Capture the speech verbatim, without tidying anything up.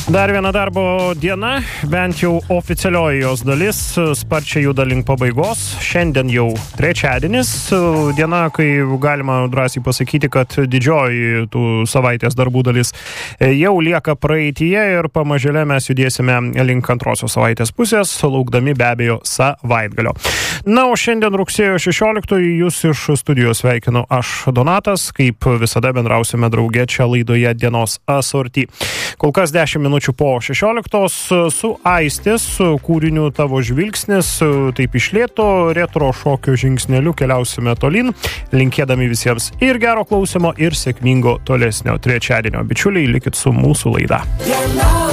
Dar viena darbo diena, bent jau oficialioji jos dalis, sparčiai juda link pabaigos. Šiandien jau trečiadienis, diena, kai galima drąsiai pasakyti, kad didžioji tų savaitės darbų dalis jau lieka praeityje ir pamažėle mes judėsime link antrosios savaitės pusės, laukdami be abejo savaitgalio. Na, o šiandien rugsėjo šešioliktoji jūs iš studijos sveikinu aš, Donatas, kaip visada bendrausime drauge čia laidoje Dienos asorti. Kol kas dešimt minučių po šešioliktos su Aistės kūriniu Tavo žvilgsnis, taip iš lėto retro šokio žingsneliu keliausime tolyn, linkėdami visiems ir gero klausimo, ir sėkmingo tolesnio trečiadienio. Bičiuliai, likit su mūsų laida.